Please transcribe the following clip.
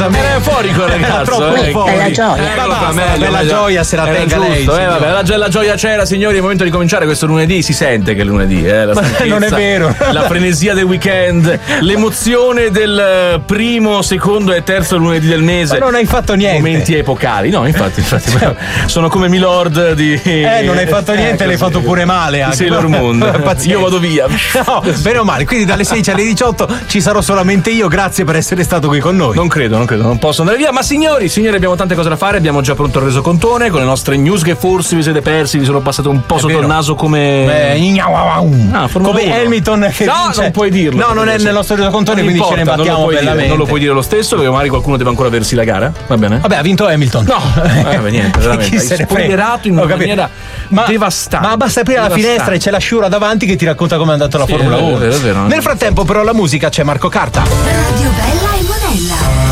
Era euforico il ragazzo. Troppo euforico. Bella gioia. Bella gioia se la tenga lei. Vabbè, la gioia c'era, signori. È il momento di cominciare questo lunedì. Si sente che è lunedì, la non è vero. La frenesia del weekend, l'emozione del primo, secondo e terzo lunedì del mese. Ma non hai fatto niente. Momenti epocali. No, infatti sono come Milord di. Non hai fatto niente, l'hai fatto pure male. Anche. Sailor Moon. Io vado via. No, bene o male. Quindi dalle 16 alle 18 ci sarò solamente io. Grazie per essere stato qui con noi. Non credo, non posso andare via. Ma signori, abbiamo tante cose da fare. Abbiamo già pronto il resocontone con le nostre news che forse vi siete persi. Vi sono passate un po' sotto il naso come. Come Hamilton che vince. Non puoi dirlo. No, non è nel nostro resocontone, quindi ce ne battiamo bellamente. Non lo puoi dire lo stesso, perché magari qualcuno deve ancora versi la gara. Va bene? Vabbè, ha vinto Hamilton. No, niente, veramente. Hai spoilerato in una maniera devastante. Ma basta aprire la finestra e c'è la Sciura davanti che ti racconta come è andata la Formula 1. È vero. Nel frattempo, però, la musica c'è Marco Carta. Radio Bella